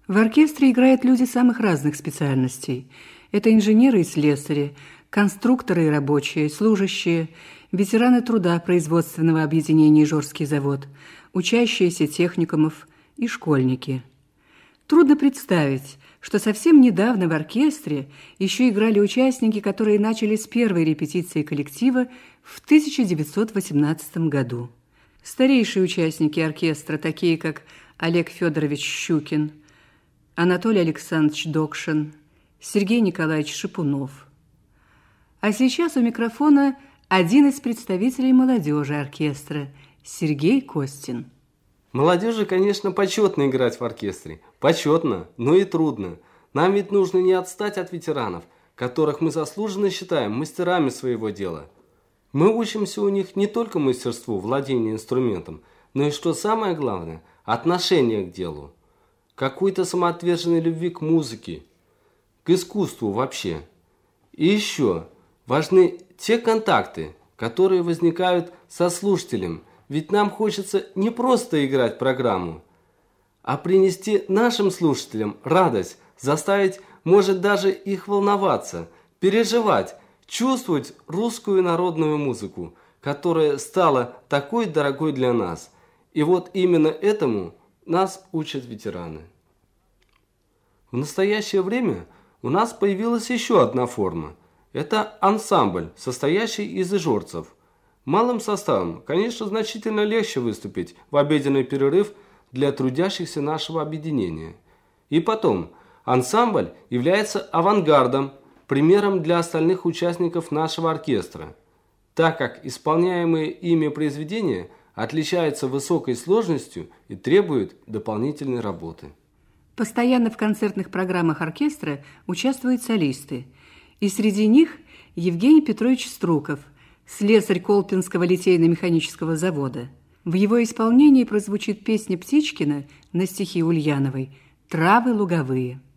В оркестре играют люди самых разных специальностей. Это инженеры и слесари, конструкторы и рабочие, служащие, ветераны труда производственного объединения «Ижорский завод», учащиеся техникумов и школьники. Трудно представить, что совсем недавно в оркестре еще играли участники, которые начали с первой репетиции коллектива в 1918 году. Старейшие участники оркестра, такие как Олег Федорович Щукин, Анатолий Александрович Докшин, Сергей Николаевич Шипунов. А сейчас у микрофона один из представителей молодежи оркестра – Сергей Костин. Молодежи, конечно, почетно играть в оркестре. Почетно, но и трудно. Нам ведь нужно не отстать от ветеранов, которых мы заслуженно считаем мастерами своего дела. Мы учимся у них не только мастерству владения инструментом, но и, что самое главное, отношение к делу. Какой-то самоотверженной любви к музыке, к искусству вообще. И еще важны те контакты, которые возникают со слушателем, ведь нам хочется не просто играть программу, а принести нашим слушателям радость, заставить, может, даже их волноваться, переживать, чувствовать русскую народную музыку, которая стала такой дорогой для нас. И вот именно этому нас учат ветераны. В настоящее время у нас появилась еще одна форма. Это ансамбль, состоящий из ижорцев. Малым составом, конечно, значительно легче выступить в обеденный перерыв для трудящихся нашего объединения. И потом, ансамбль является авангардом, примером для остальных участников нашего оркестра, так как исполняемые ими произведения отличаются высокой сложностью и требуют дополнительной работы. Постоянно в концертных программах оркестра участвуют солисты, и среди них Евгений Петрович Струков, слесарь Колпинского литейно-механического завода. В его исполнении прозвучит песня Птичкина на стихи Ульяновой «Травы луговые».